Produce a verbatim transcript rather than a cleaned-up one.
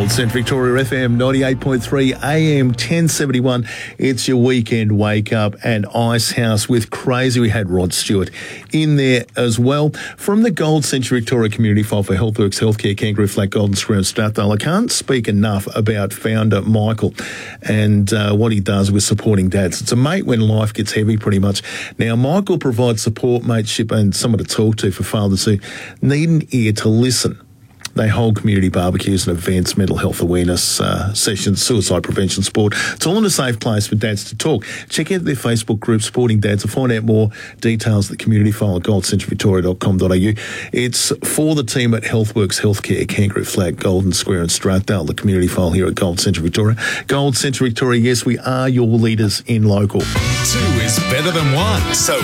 Gold Centre Victoria F M ninety-eight point three A M ten seventy-one. It's your weekend wake up and Icehouse with Crazy. We had Rod Stewart in there as well. From the Gold Centre Victoria Community File for Healthworks Healthcare, Kangaroo Flat, Golden Square and Strathdale. I can't speak enough about founder Michael and uh, what he does with supporting dads. It's a mate when life gets heavy, pretty much. Now, Michael provides support, mateship and someone to talk to for fathers who need an ear to listen. They hold community barbecues and events, mental health awareness uh, sessions, suicide prevention support. It's all in a safe place for dads to talk. Check out their Facebook group, Supporting Dads, to find out more details at the community file at gold centre victoria dot com dot a u. It's for the team at Healthworks Healthcare, Kangaroo Flat, Golden Square and Strathdale, the community file here at Gold Centre Victoria. Gold Centre Victoria, yes, we are your leaders in local. Two is better than one, so